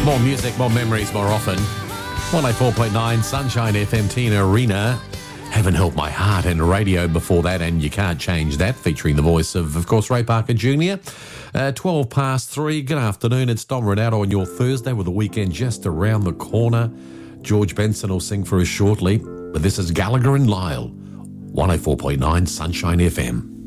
More music, more memories, more often. 104.9 Sunshine FM, Tina Arena. Heaven Help My Heart, and radio before that, and You Can't Change That, featuring the voice of course, Ray Parker Jr. 12 past 3. Good afternoon. It's Dom Renato on your Thursday with the weekend just around the corner. George Benson will sing for us shortly, but this is Gallagher and Lyle. 104.9 Sunshine FM.